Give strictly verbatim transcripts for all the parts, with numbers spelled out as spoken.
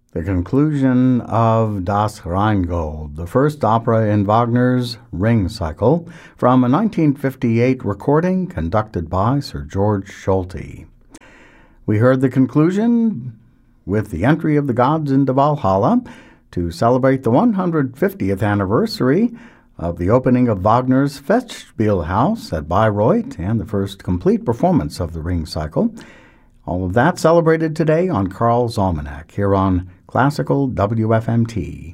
The conclusion of Das Rheingold, the first opera in Wagner's Ring Cycle, from a nineteen fifty-eight recording conducted by Sir George Solti. We heard the conclusion with the entry of the gods into Valhalla to celebrate the one hundred fiftieth anniversary of the opening of Wagner's Festspielhaus at Bayreuth and the first complete performance of the Ring Cycle. All of that celebrated today on Carl's Almanac here on Classical W F M T.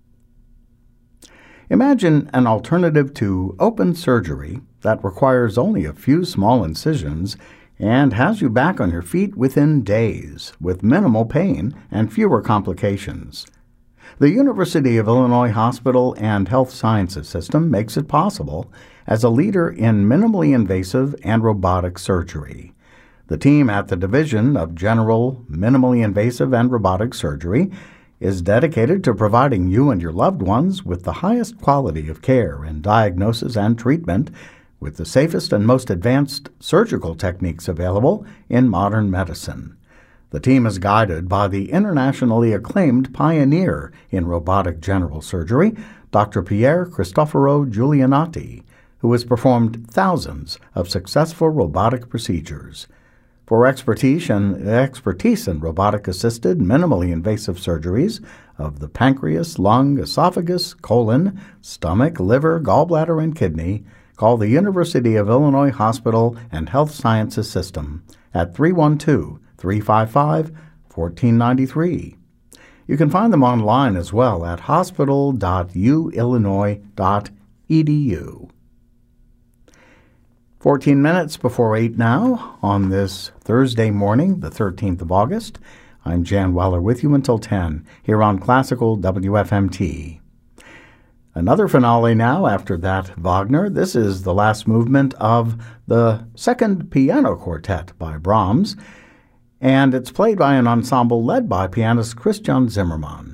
Imagine an alternative to open surgery that requires only a few small incisions and has you back on your feet within days with minimal pain and fewer complications. The University of Illinois Hospital and Health Sciences System makes it possible as a leader in minimally invasive and robotic surgery. The team at the Division of General Minimally Invasive and Robotic Surgery is dedicated to providing you and your loved ones with the highest quality of care in diagnosis and treatment with the safest and most advanced surgical techniques available in modern medicine. The team is guided by the internationally acclaimed pioneer in robotic general surgery, Doctor Pier Cristoforo Giulianati, who has performed thousands of successful robotic procedures. For expertise and expertise in robotic-assisted, minimally invasive surgeries of the pancreas, lung, esophagus, colon, stomach, liver, gallbladder, and kidney, call the University of Illinois Hospital and Health Sciences System at three one two, three five five, one four nine three. You can find them online as well at hospital dot u illinois dot e d u. fourteen minutes before eight now on this Thursday morning, the thirteenth of August. I'm Jan Weller with you until ten here on Classical W F M T. Another finale now after that Wagner. This is the last movement of the second piano quartet by Brahms, and it's played by an ensemble led by pianist Christian Zimmermann.